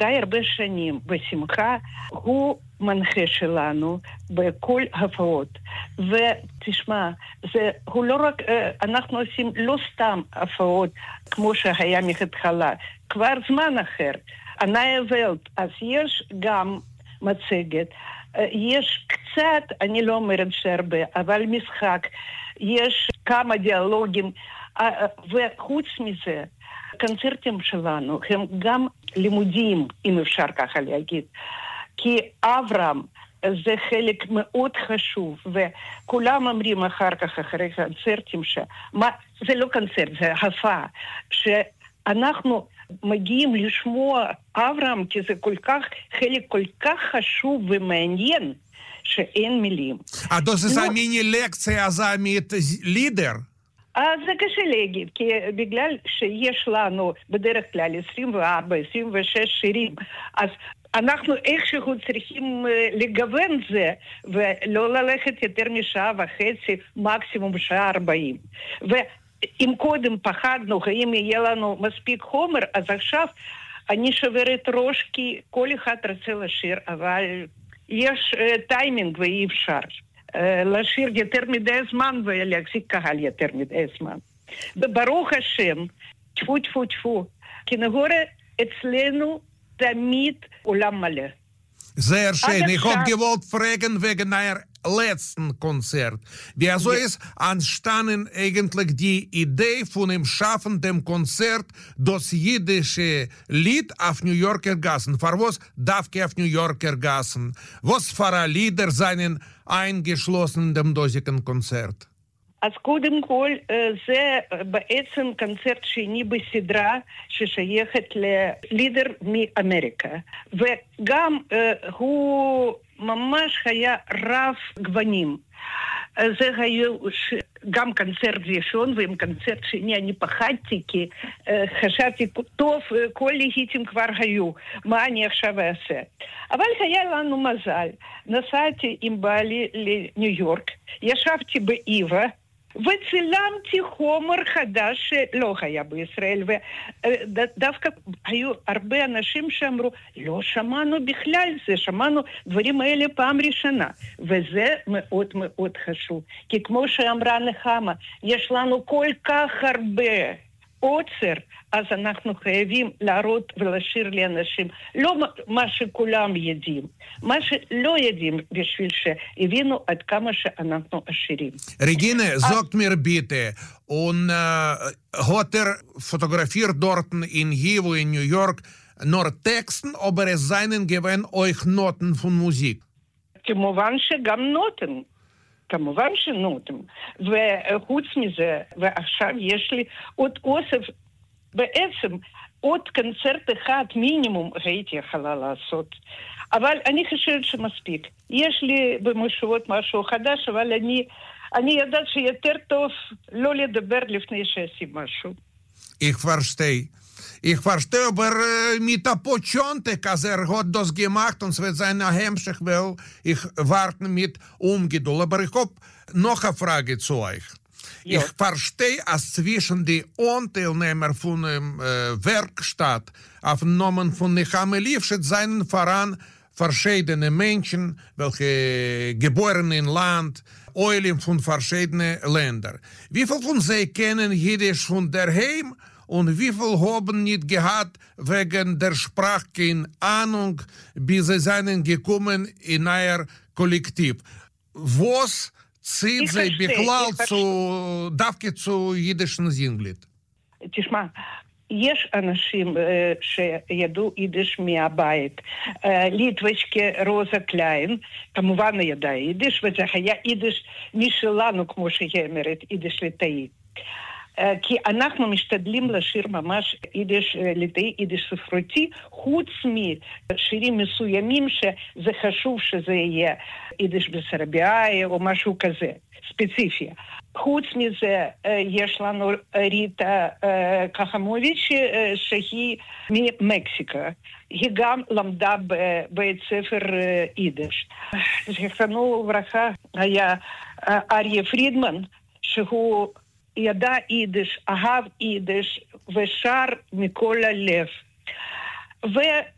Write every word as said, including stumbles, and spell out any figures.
די הרבה שנים בשמחה, הוא מנחה שלנו בכל הפעות. ותשמע, זה, הוא לא רק, אנחנו עושים לא סתם הפעות כמו שהיה מההתחלה, כבר זמן אחר. ענאיה ולט, אז יש גם מצגת, יש קצת, אני לא אומרת שהרבה, אבל משחק, יש כמה דיאלוגים, וחוץ מזה, הקונצרטים שלנו הם גם לימודים, אם אפשר ככה להגיד. כי אברהם זה חלק מאוד חשוב, וכולם אומרים אחר כך, אחרי קונצרטים, שמה, זה לא קונצרט, זה הפעה, שאנחנו מגיעים לשמוע אברהם, כי זה כל כך, חלק כל כך חשוב ומעניין, שאין מילים. А то זה זה מיני לקציה זמית לידר? אז זה קשה להגיד, כי בגלל שיש לנו בדרך כלל עשרים וארבע עשרים ושש שירים, אז אנחנו איכשהו צריכים לגוון זה, ולא ללכת יותר משעה וחצי, מקסימום שעה ארבעים. ואם קודם פחדנו, האם יהיה לנו מספיק חומר, אז עכשיו אני שוברת ראש, כי כל אחד רוצה לשיר, אבל יש טיימינג ואי אפשר. לשיר יותר מדי זמן ולהחזיק קהל יותר מדי זמן. וברוך השם, תפו תפו תפו, כנגורה אצלנו תמיד עולם מלא. Sehr schön. Ich hab gewollt fragen wegen einer letzten Konzert. Wieso ist entstanden eigentlich die Idee von dem Schaffen dem Konzert das jüdische Lied auf New Yorker Gassen? Für was darf ich auf New Yorker Gassen? Was für Lieder seien eingeschlossen in dem dosigen Konzert? אז קודם כל, זה בעצם קונצרט שני בסדרה ששייכת ללידר מאמריקה. וגם הוא ממש היה רב גוונים. זה היו גם קונצרט ראשון ועם קונצרט שני אני פחדתי, כי חשבתי, טוב, כל להיטים כבר היו, מה אני עכשיו אעשה? אבל היה לנו מזל. נסעתי עם בעלי לניו יורק, ישבתי באיווה, וצילמתי חומר חדש שלא היה בישראל, ודווקא היו הרבה אנשים שאמרו, לא שמענו בכלל זה, שמענו דברים האלה פעם ראשונה, וזה מאוד מאוד חשוב, כי כמו שאמרה נחמה, יש לנו כל כך הרבה עוצר, אז אנחנו חייבים להראות ולשיר לאנשים, לא מה שכולם יודעים, מה שלא יודעים בשביל שהבינו עד כמה שאנחנו עשירים. Regine, sagt mir bitte, und äh, hat er fotografiert dort in Hivo in New York nur Texten, aber es seien gewesen euch Noten von Musik? כמובן שגם נוטן. כמובן שנוטם, וחוץ מזה, ועכשיו יש לי עוד אוסף, בעצם עוד קונצרט אחד מינימום הייתי יכולה לעשות, אבל אני חושבת שמספיק. יש לי במשובות משהו חדש, אבל אני, אני יודעת שיותר טוב לא לדבר לפני שעושים משהו. Ich verstehe. Ich verstehe, aber äh, mit der Pochontek, also er hat das gemacht und es wird sein Hemmschicht, weil ich warte mit Ungeduld. Aber ich habe noch eine Frage zu euch. Ja. Ich verstehe, dass zwischen die Anteilnehmer von dem äh, Werkstatt aufgenommen von Nechame Liefschitz seien voran verschiedene Menschen, welche geboren in Land, Eulen von verschiedenen Ländern. Wie viele von sie kennen Jiddisch von daheim? Und wie viel haben nicht gehabt wegen der Sprache in Ahnung, bis sie seien gekommen in euer Kollektiv? Was zieht sie בכלל zu, דווקא zu jüdischen Singlied? תשמע, יש אנשים שידעו יידיש מהבית. ליטבשקה רוזה קליין, כמובן ידעה יידיש, וזה היה יידיש משלנו, כמו שהיא אומרת, יידיש ליטאי. כי אנחנו משתדלים לשיר ממש יידיש ליטאי, יידיש ספרותי, חוץ משירים מסוימים שזה חשוב שזה יהיה יידיש בסרביאי או משהו כזה, ספציפי. חוץ מזה יש לנו ריטה קחמוביץ' שהיא ממקסיקה. היא גם למדה בבית ספר יידיש. זכרנו וברכה היה אריה פרידמן, שהוא ידע יידיש, אהב יידיש ושר מכל הלב.